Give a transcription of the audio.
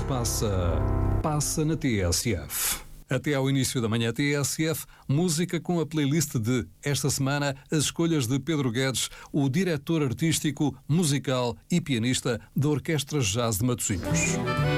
passa na TSF. Até ao início da manhã TSF, música com a playlist de, esta semana, as escolhas de Pedro Guedes, o diretor artístico, musical e pianista da Orquestra Jazz de Matosinhos.